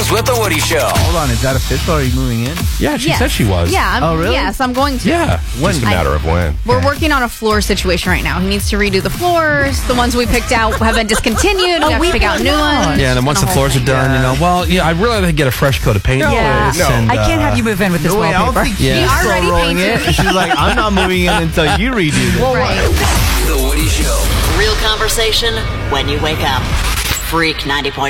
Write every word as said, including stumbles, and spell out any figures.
Mornings with the Woody Show. Hold on, is that official? Are you moving in? Yeah, she Yes. said she was. Yeah. I'm, Oh, really? Yes, I'm going to. Yeah. When? Just a matter of when. We're working on a floor situation right now. He needs to redo the floors. The ones we picked out have been discontinued. We have to pick out new ones. Yeah, and then once the floors are done, you know, well, yeah, I'd really like to get a fresh coat of paint. Yeah. No. I can't have you move in with this No way, I don't wallpaper. think Yeah. she's He still already rolling painted. it. She's like, I'm not moving in until you redo this. Right. The Woody Show. Real conversation when you wake up. Freak ninety point